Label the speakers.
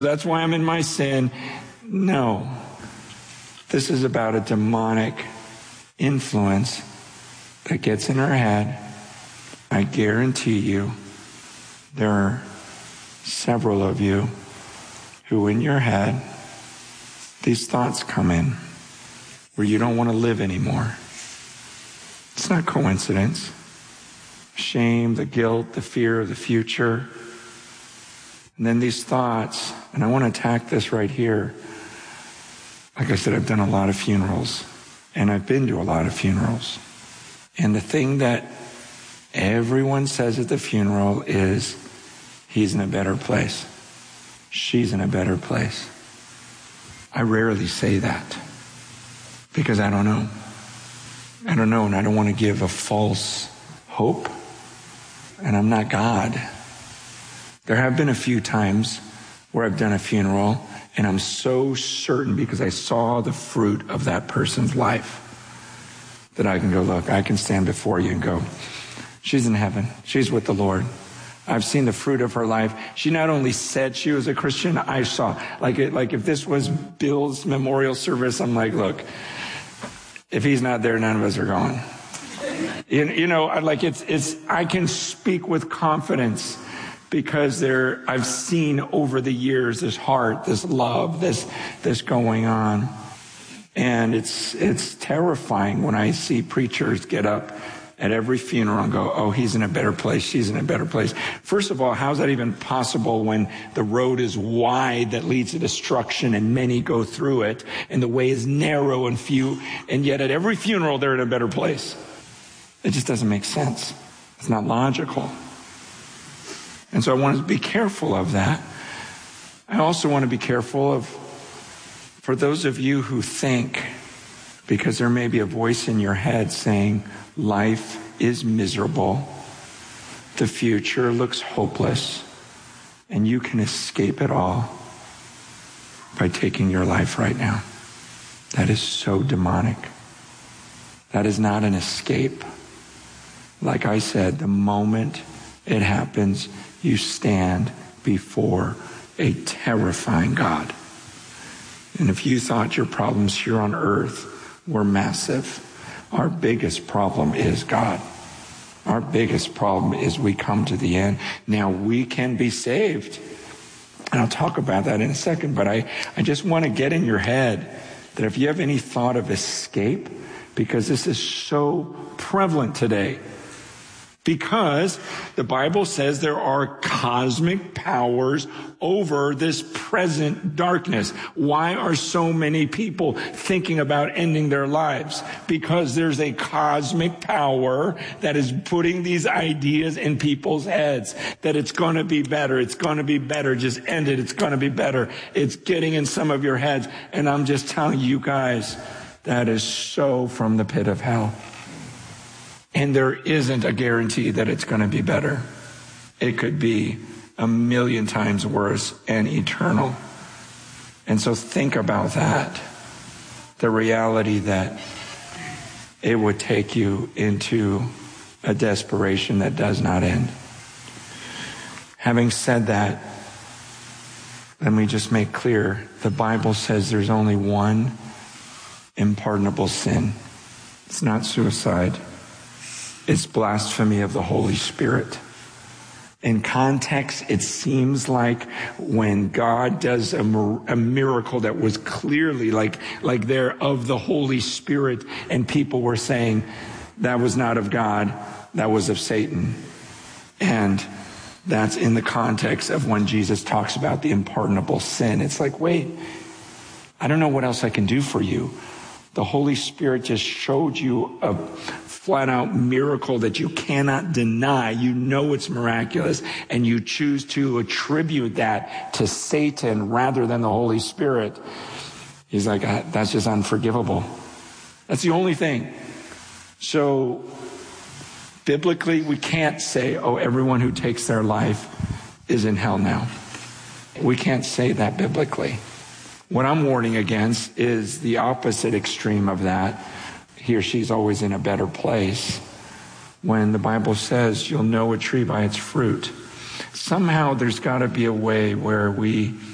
Speaker 1: That's why I'm in my sin. No. This is about a demonic influence that gets in our head. I guarantee you, there are several of you who in your head, these thoughts come in where you don't want to live anymore. It's not coincidence. Shame, the guilt, the fear of the future. And then these thoughts, and I want to attack this right here. Like I said, I've done a lot of funerals, and I've been to a lot of funerals. And the thing that everyone says at the funeral is, he's in a better place. She's in a better place. I rarely say that because I don't know. I don't know, and I don't want to give a false hope. And I'm not God. There have been a few times where I've done a funeral, and I'm so certain because I saw the fruit of that person's life that I can go, look, I can stand before you and go, she's in heaven. She's with the Lord. I've seen the fruit of her life. She not only said she was a Christian, I saw. Like if this was Bill's memorial service, I'm like, look, if he's not there, none of us are going. You know, I can speak with confidence because I've seen over the years this heart, this love, this going on. And it's terrifying when I see preachers get up at every funeral and go, oh, he's in a better place, she's in a better place. First of all, how's that even possible when the road is wide that leads to destruction and many go through it, and the way is narrow and few, and yet at every funeral they're in a better place? It just doesn't make sense. It's not logical. And so I want to be careful of that. I also want to be careful for those of you who think, because there may be a voice in your head saying, life is miserable, the future looks hopeless, and you can escape it all by taking your life right now. That is so demonic. That is not an escape. Like I said, the moment it happens, you stand before a terrifying God. And if you thought your problems here on earth were massive, our biggest problem is God. Our biggest problem is we come to the end. Now we can be saved. And I'll talk about that in a second, but I just want to get in your head that if you have any thought of escape, because this is so prevalent today, because the Bible says there are cosmic powers over this present darkness. Why are so many people thinking about ending their lives? Because there's a cosmic power that is putting these ideas in people's heads that it's going to be better. It's going to be better. Just end it. It's going to be better. It's getting in some of your heads. And I'm just telling you guys, that is so from the pit of hell. And there isn't a guarantee that it's going to be better. It could be 1,000,000 times worse and eternal. And so think about that. The reality that it would take you into a desperation that does not end. Having said that, let me just make clear, the Bible says there's only one unpardonable sin. It's not suicide. It's blasphemy of the Holy Spirit. In context, it seems like when God does a miracle that was clearly like they're of the Holy Spirit, and people were saying that was not of God, that was of Satan. And that's in the context of when Jesus talks about the unpardonable sin. It's like, wait, I don't know what else I can do for you. The Holy Spirit just showed you a flat out miracle that you cannot deny. You know it's miraculous, and you choose to attribute that to Satan rather than the Holy Spirit. He's like, that's just unforgivable. That's the only thing. So biblically, we can't say, oh, everyone who takes their life is in hell now. We can't say that biblically. What I'm warning against is the opposite extreme of that. He or she's always in a better place. When the Bible says you'll know a tree by its fruit. Somehow there's got to be a way where we